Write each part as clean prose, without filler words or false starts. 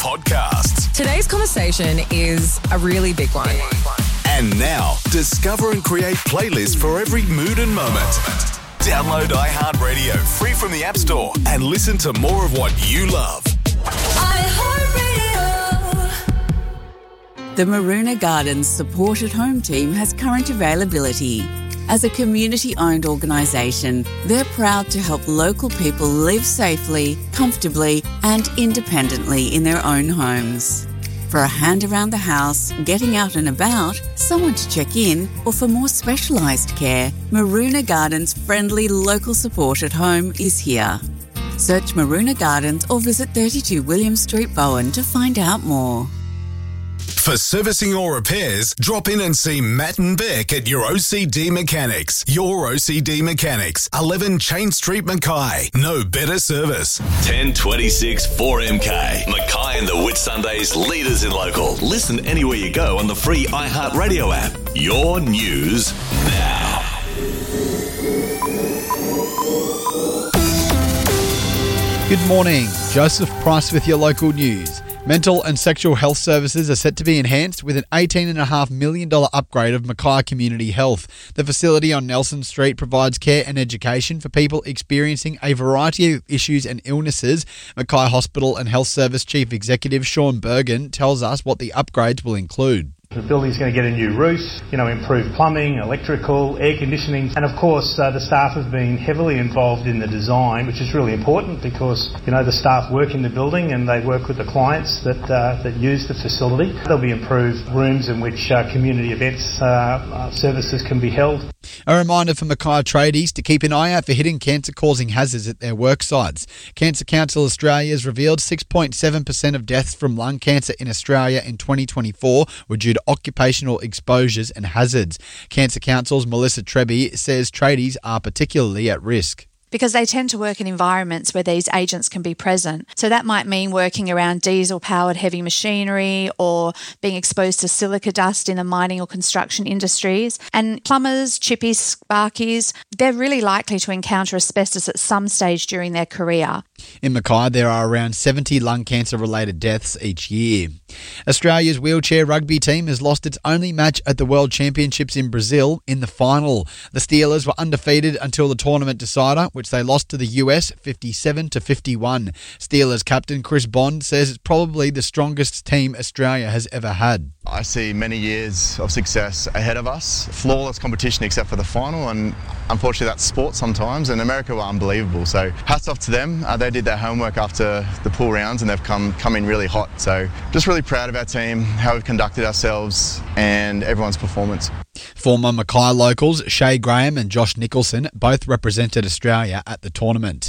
podcasts. Today's conversation is a really big one. And now, discover and create playlists for every mood and moment. Download iHeartRadio free from the App Store and listen to more of what you love. The Maroona Gardens Support at Home team has current availability. As a community-owned organisation, they're proud to help local people live safely, comfortably and independently in their own homes. For a hand around the house, getting out and about, someone to check in, or for more specialised care, Maroona Gardens' friendly local support at home is here. Search Maroona Gardens or visit 32 William Street, Bowen to find out more. For servicing or repairs, drop in and see Matt and Beck at your OCD Mechanics. Your OCD Mechanics, 11 Chain Street, Mackay. No better service. 1026 4MK. Mackay and the Whitsundays, leaders in local. Listen anywhere you go on the free iHeartRadio app. Your news now. Good morning. Joseph Price with your local news. Mental and sexual health services are set to be enhanced with an $18.5 million upgrade of Mackay Community Health. The facility on Nelson Street provides care and education for people experiencing a variety of issues and illnesses. Mackay Hospital and Health Service Chief Executive Sean Bergen tells us what the upgrades will include. The building's going to get a new roof, improved plumbing, electrical, air conditioning, and of course the staff have been heavily involved in the design, which is really important because, the staff work in the building and they work with the clients that use the facility. There'll be improved rooms in which community events services can be held. A reminder for Mackay tradies to keep an eye out for hidden cancer-causing hazards at their work sites. Cancer Council Australia has revealed 6.7% of deaths from lung cancer in Australia in 2024 were due to occupational exposures and hazards. Cancer Council's Melissa Treby says tradies are particularly at risk. Because they tend to work in environments where these agents can be present. So that might mean working around diesel-powered heavy machinery or being exposed to silica dust in the mining or construction industries. And plumbers, chippies, sparkies, they're really likely to encounter asbestos at some stage during their career. In Mackay, there are around 70 lung cancer-related deaths each year. Australia's wheelchair rugby team has lost its only match at the World Championships in Brazil in the final. The Steelers were undefeated until the tournament decider, which they lost to the US 57-51. Steelers captain Chris Bond says it's probably the strongest team Australia has ever had. I see many years of success ahead of us. Flawless competition except for the final, and unfortunately that's sport sometimes, and America were unbelievable. So hats off to them. They did their homework after the pool rounds and they've come in really hot. So just really proud of our team, how we've conducted ourselves and everyone's performance. Former Mackay locals Shay Graham and Josh Nicholson both represented Australia at the tournament.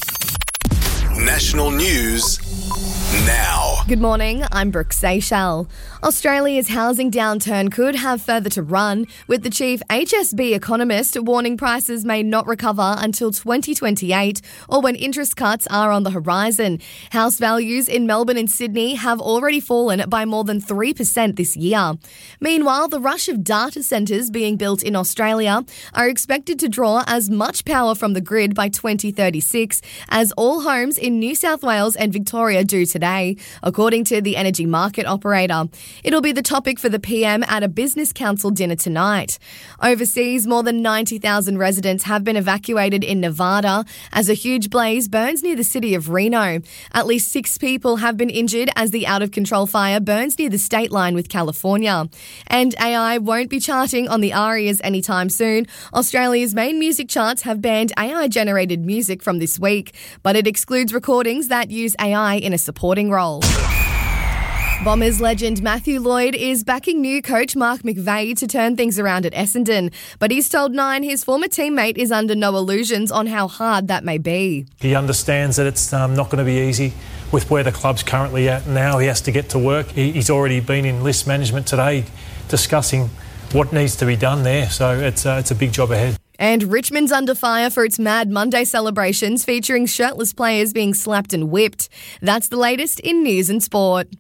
National news now. Good morning, I'm Brooke Seychelles. Australia's housing downturn could have further to run, with the chief HSB economist warning prices may not recover until 2028 or when interest cuts are on the horizon. House values in Melbourne and Sydney have already fallen by more than 3% this year. Meanwhile, the rush of data centres being built in Australia are expected to draw as much power from the grid by 2036 as all homes in New South Wales and Victoria do today, according to the energy market operator. It'll be the topic for the PM at a Business Council dinner tonight. Overseas, more than 90,000 residents have been evacuated in Nevada as a huge blaze burns near the city of Reno. At least 6 people have been injured as the out-of-control fire burns near the state line with California. And AI won't be charting on the ARIAs anytime soon. Australia's main music charts have banned AI-generated music from this week, but it excludes recordings that use AI in a supporting role. Bombers legend Matthew Lloyd is backing new coach Mark McVeigh to turn things around at Essendon, but he's told Nine his former teammate is under no illusions on how hard that may be. He understands that it's not going to be easy with where the club's currently at now. He has to get to work. He's already been in list management today discussing what needs to be done there, so it's a big job ahead. And Richmond's under fire for its Mad Monday celebrations featuring shirtless players being slapped and whipped. That's the latest in news and sport.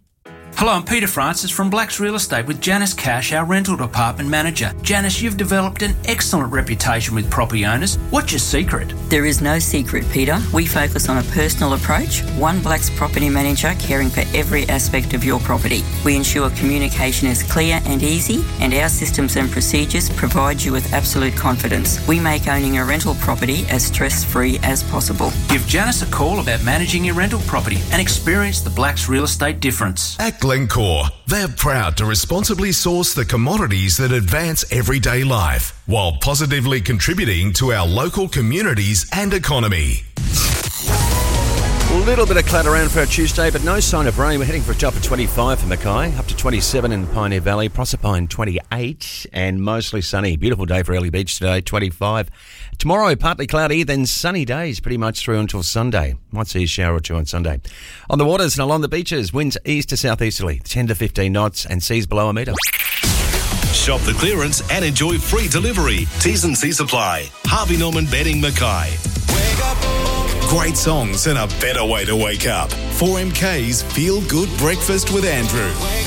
Hello, I'm Peter Francis from Blacks Real Estate with Janice Cash, our rental department manager. Janice, you've developed an excellent reputation with property owners. What's your secret? There is no secret, Peter. We focus on a personal approach, one Blacks property manager caring for every aspect of your property. We ensure communication is clear and easy, and our systems and procedures provide you with absolute confidence. We make owning a rental property as stress-free as possible. Give Janice a call about managing your rental property and experience the Blacks Real Estate difference. At Glencore, they're proud to responsibly source the commodities that advance everyday life while positively contributing to our local communities and economy. A little bit of clatter around for our Tuesday, but no sign of rain. We're heading for a top of 25 for Mackay, up to 27 in Pioneer Valley, Proserpine 28, and mostly sunny. Beautiful day for Early Beach today, 25. Tomorrow, partly cloudy, then sunny days pretty much through until Sunday. Might see a shower or two on Sunday. On the waters and along the beaches, winds east to southeasterly, 10 to 15 knots, and seas below a metre. Shop the clearance and enjoy free delivery. T's and C's apply. Harvey Norman Bedding, Mackay. Great songs and a better way to wake up. 4MK's Feel Good Breakfast with Andrew.